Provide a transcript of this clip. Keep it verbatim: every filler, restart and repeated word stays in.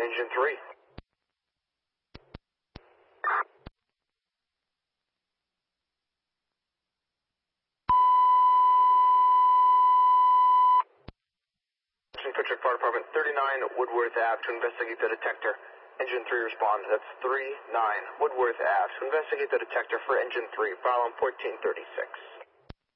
engine three. Pittsburgh Fire Department, thirty-nine Woodworth Ave to investigate the detector. Engine three respond. That's three nine Woodworth Ave to investigate the detector for engine three. File on fourteen thirty-six.